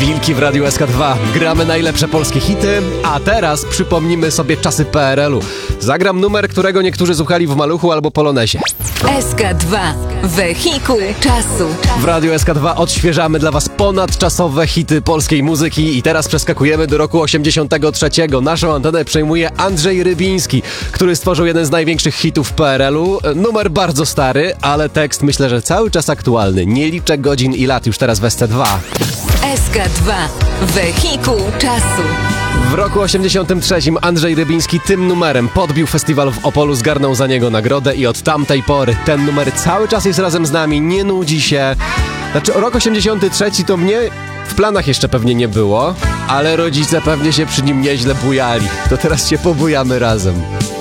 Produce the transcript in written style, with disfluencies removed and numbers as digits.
Wilki w Radiu SK2. Gramy najlepsze polskie hity, a teraz przypomnimy sobie czasy PRL-u. Zagram numer, którego niektórzy słuchali w Maluchu albo Polonezie. SK2. Wehikuł czasu. W Radiu SK2 odświeżamy dla was ponadczasowe hity polskiej muzyki i teraz przeskakujemy do roku 83. Naszą antenę przejmuje Andrzej Rybiński, który stworzył jeden z największych hitów PRL-u. Numer bardzo stary, ale tekst myślę, że cały czas aktualny. Nie liczę godzin i lat już teraz w SC2. SK2. Wehikuł czasu. W roku 83 Andrzej Rybiński tym numerem podbił festiwal w Opolu, zgarnął za niego nagrodę i od tamtej pory ten numer cały czas jest razem z nami, nie nudzi się. Znaczy rok 83 to mnie w planach jeszcze pewnie nie było, ale rodzice pewnie się przy nim nieźle bujali. To teraz się pobujamy razem.